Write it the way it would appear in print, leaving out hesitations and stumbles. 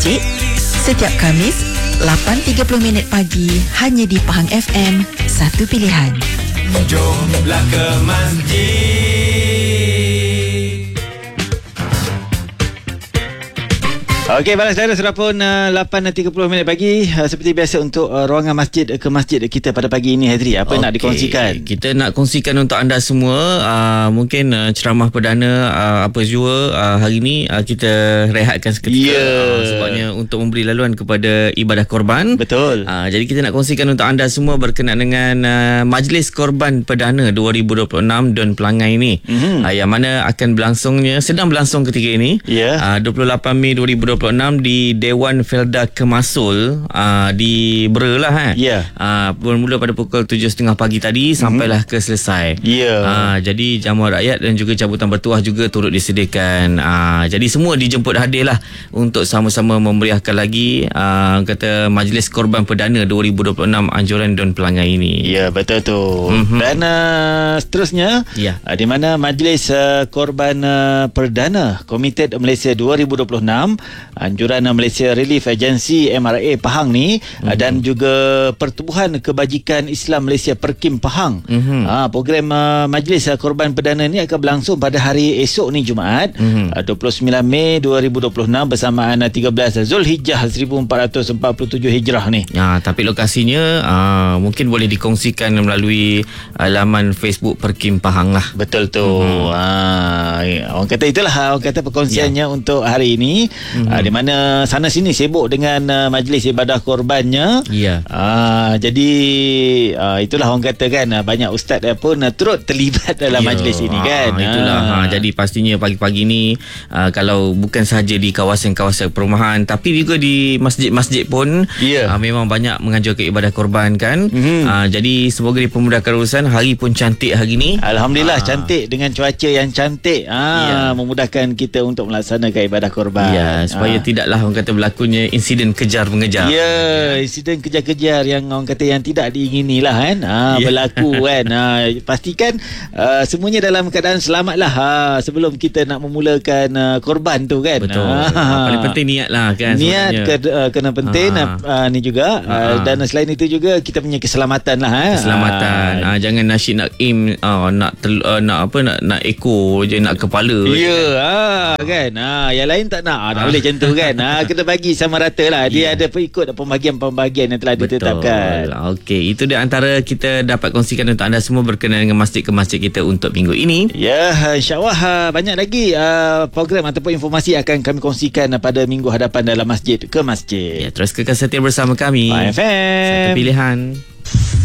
Cik, setiap Khamis 8.30 pagi hanya di Pahang FM, satu pilihan. Jomlah ke masjid. Okey, balas saya sudah pun 8.30 pagi. Seperti biasa untuk ruangan masjid ke masjid kita pada pagi ini, Hadri. Apa nak dikongsikan? Kita nak kongsikan untuk anda semua mungkin ceramah perdana apa jua hari ni kita rehatkan seketika sebabnya untuk memberi laluan kepada ibadah korban. Betul. Jadi kita nak kongsikan untuk anda semua berkenaan dengan Majlis Korban Perdana 2026 Don Pelangai ni, yang mana akan sedang berlangsung ketika ini, 28 Mei 2026 di Dewan Felda Kemasul di Bera lah bermula pada pukul 7.30 pagi tadi sampailah ke selesai. Jadi jamuan rakyat dan juga cabutan bertuah juga turut disediakan. Jadi semua dijemput hadir lah untuk sama-sama memeriahkan lagi kata Majlis Korban Perdana 2026 Anjuran Don Pelangai ini. Ya, betul tu. Dan seterusnya di mana Majlis Korban Perdana Komited Malaysia 2026 Anjuran Malaysia Relief Agency MRA Pahang ni dan juga Pertubuhan Kebajikan Islam Malaysia Perkim Pahang. Program Majlis Korban Perdana ni akan berlangsung pada hari esok ni Jumaat 29 Mei 2026 bersamaan 13 Zulhijjah 1447 Hijrah ni. Tapi lokasinya mungkin boleh dikongsikan melalui laman Facebook Perkim Pahang lah. Betul tu. Orang kata itulah perkongsiannya untuk hari ini. Di mana sana sini sibuk dengan majlis ibadah korbannya. Jadi itulah orang kata kan, banyak ustaz pun turut terlibat dalam majlis ini kan. Itulah. Jadi pastinya pagi-pagi ni kalau bukan sahaja di kawasan-kawasan perumahan tapi juga di masjid-masjid pun memang banyak menganjurkan ibadah korban kan. Jadi semoga dipermudahkan urusan. Hari pun cantik hari ni. Alhamdulillah, cantik dengan cuaca yang cantik. Memudahkan kita untuk melaksanakan ibadah korban. Supaya tidaklah orang kata berlakunya insiden kejar-mengejar. Insiden kejar-kejar yang orang kata yang tidak diingini lah kan. Berlaku kan. Pastikan semuanya dalam keadaan selamat lah sebelum kita nak memulakan korban tu kan. Betul. Paling penting niat lah kan. Niat kena penting. Ni juga. Dan selain itu juga kita punya keselamatan lah. Keselamatan. Jangan nasyid nak aim nak ekor je, nak kepala. Kan. Yang lain tak nak. Tak boleh macam tu kan. Kena bagi sama rata lah. Dia ada ikut pembagian-pembagian yang telah ditetapkan. Okey, itu dia antara kita dapat kongsikan untuk anda semua berkenaan dengan masjid ke masjid kita untuk minggu ini. InsyaAllah banyak lagi program ataupun informasi akan kami kongsikan pada minggu hadapan dalam masjid ke masjid. Terus kekal setia bersama kami. FM, satu pilihan.